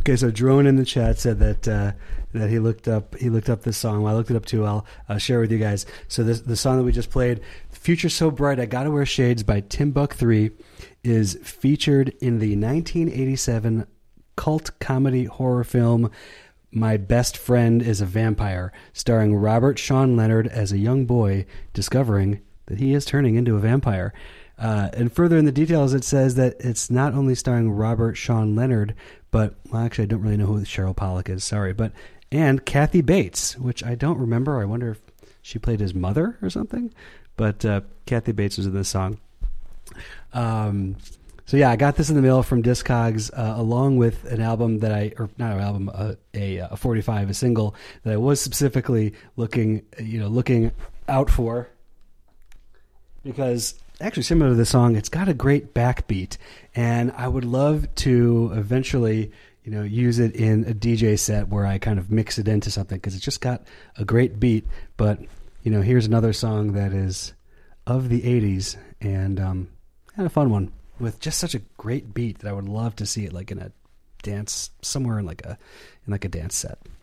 Okay, so Drone in the chat said that he looked up this song. Well, I looked it up too. I'll share with you guys. So the song that we just played, "Future So Bright, I Gotta Wear Shades" by Timbuk 3, is featured in the 1987 cult comedy horror film My Best Friend is a Vampire, starring Robert Sean Leonard as a young boy discovering that he is turning into a vampire. And further in the details, it says that it's not only starring Robert Sean Leonard, but, well, actually, I don't really know who Cheryl Pollack is, sorry, and Kathy Bates, which I don't remember. I wonder if she played his mother or something, but Kathy Bates was in this song. So yeah, I got this in the mail from Discogs, along with an album a 45, a single that I was specifically looking out for, because actually similar to the song, it's got a great backbeat, and I would love to eventually, use it in a DJ set where I kind of mix it into something, because it's just got a great beat. But, here's another song that is of the 80s and kind of a fun one with just such a great beat that I would love to see it like in a dance somewhere in like a dance set.